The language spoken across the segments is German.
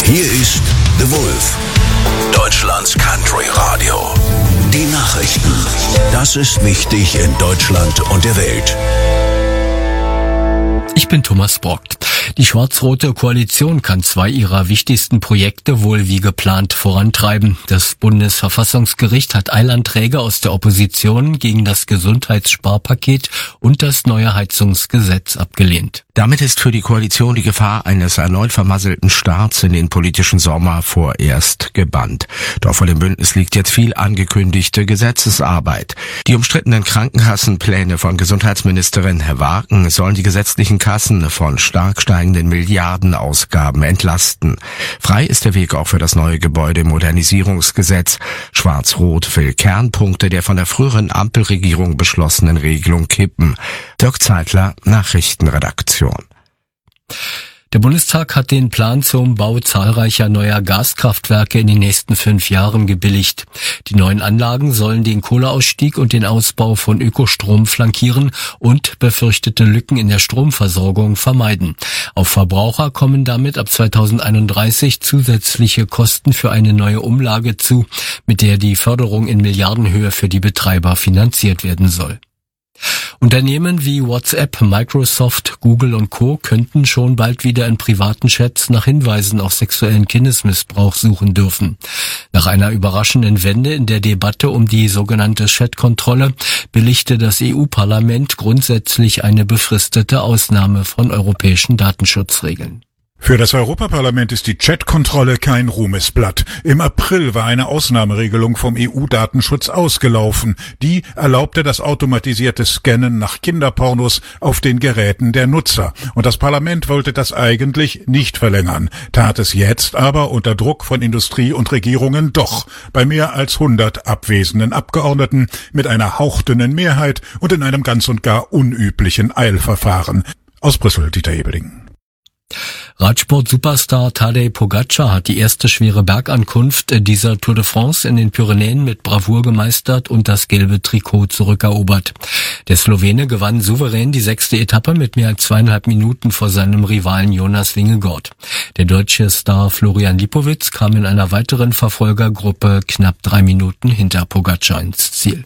Hier ist The Wolf, Deutschlands Country Radio. Die Nachrichten. Das ist wichtig in Deutschland und der Welt. Ich bin Thomas Brock. Die schwarz-rote Koalition kann zwei ihrer wichtigsten Projekte wohl wie geplant vorantreiben. Das Bundesverfassungsgericht hat Eilanträge aus der Opposition gegen das Gesundheitssparpaket und das neue Heizungsgesetz abgelehnt. Damit ist für die Koalition die Gefahr eines erneut vermasselten Starts in den politischen Sommer vorerst gebannt. Doch vor dem Bündnis liegt jetzt viel angekündigte Gesetzesarbeit. Die umstrittenen Krankenkassenpläne von Gesundheitsministerin Wagen sollen die gesetzlichen Kassen von stark steigenden Milliardenausgaben entlasten. Frei ist der Weg auch für das neue Gebäudemodernisierungsgesetz. Schwarz-Rot will Kernpunkte der von der früheren Ampelregierung beschlossenen Regelung kippen. Dirk Zeitler, Nachrichtenredaktion. Der Bundestag hat den Plan zum Bau zahlreicher neuer Gaskraftwerke in den nächsten 5 Jahren gebilligt. Die neuen Anlagen sollen den Kohleausstieg und den Ausbau von Ökostrom flankieren und befürchtete Lücken in der Stromversorgung vermeiden. Auf Verbraucher kommen damit ab 2031 zusätzliche Kosten für eine neue Umlage zu, mit der die Förderung in Milliardenhöhe für die Betreiber finanziert werden soll. Unternehmen wie WhatsApp, Microsoft, Google und Co. könnten schon bald wieder in privaten Chats nach Hinweisen auf sexuellen Kindesmissbrauch suchen dürfen. Nach einer überraschenden Wende in der Debatte um die sogenannte Chatkontrolle billigte das EU-Parlament grundsätzlich eine befristete Ausnahme von europäischen Datenschutzregeln. Für das Europaparlament ist die Chat-Kontrolle kein Ruhmesblatt. Im April war eine Ausnahmeregelung vom EU-Datenschutz ausgelaufen. Die erlaubte das automatisierte Scannen nach Kinderpornos auf den Geräten der Nutzer. Und das Parlament wollte das eigentlich nicht verlängern, tat es jetzt aber unter Druck von Industrie und Regierungen doch, bei mehr als 100 abwesenden Abgeordneten mit einer hauchdünnen Mehrheit und in einem ganz und gar unüblichen Eilverfahren. Aus Brüssel, Dieter Ebeling. Radsport-Superstar Tadej Pogačar hat die erste schwere Bergankunft dieser Tour de France in den Pyrenäen mit Bravour gemeistert und das gelbe Trikot zurückerobert. Der Slowene gewann souverän die 6. Etappe mit mehr als 2,5 Minuten vor seinem Rivalen Jonas Vingegaard. Der deutsche Star Florian Lipowitz kam in einer weiteren Verfolgergruppe knapp 3 Minuten hinter Pogačar ins Ziel.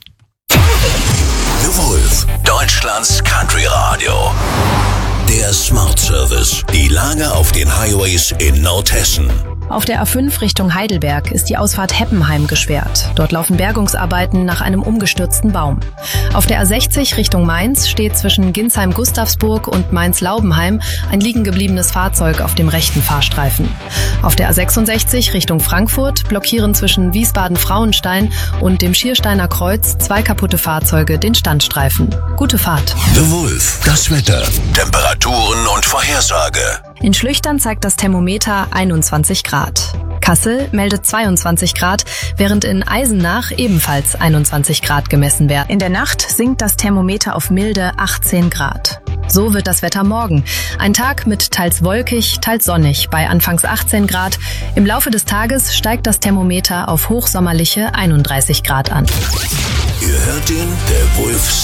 The Wolf, Deutschlands Country Radio. Der Smart Service. Die Lage auf den Highways in Nordhessen. Auf der A5 Richtung Heidelberg ist die Ausfahrt Heppenheim gesperrt. Dort laufen Bergungsarbeiten nach einem umgestürzten Baum. Auf der A60 Richtung Mainz steht zwischen Ginsheim-Gustavsburg und Mainz-Laubenheim ein liegen gebliebenes Fahrzeug auf dem rechten Fahrstreifen. Auf der A66 Richtung Frankfurt blockieren zwischen Wiesbaden-Frauenstein und dem Schiersteiner Kreuz 2 kaputte Fahrzeuge den Standstreifen. Gute Fahrt. The Wolf, das Wetter, Temperaturen und Vorhersage. In Schlüchtern zeigt das Thermometer 21 Grad. Kassel meldet 22 Grad, während in Eisenach ebenfalls 21 Grad gemessen werden. In der Nacht sinkt das Thermometer auf milde 18 Grad. So wird das Wetter morgen. Ein Tag mit teils wolkig, teils sonnig bei anfangs 18 Grad. Im Laufe des Tages steigt das Thermometer auf hochsommerliche 31 Grad an. Ihr hört ihn, der Wolf